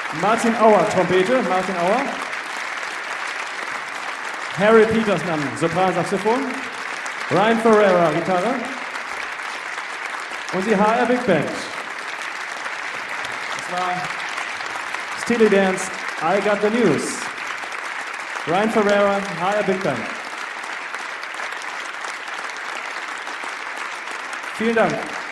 Martin Auer, Trompete, Martin Auer. Harry Peterson, Sopransaxophon. Ryan Ferreira, Gitarre. Und die HR Big Band. Das war Steely Dan's I Got the News. Ryan Ferreira, HR Big Band. Vielen Dank.